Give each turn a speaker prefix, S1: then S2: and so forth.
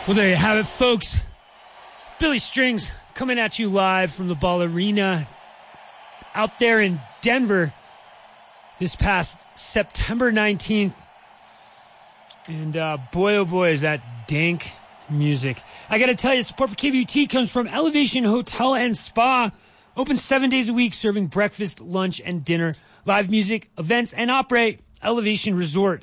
S1: Well, there you have it, folks. Billy Strings coming at you live from the Ball Arena out there in Denver this past September 19th. And boy, oh boy, is that dank music. I got to tell you, support for KBUT comes from Elevation Hotel and Spa. Open 7 days a week, serving breakfast, lunch, and dinner. Live music, events, and operate Elevation Resort.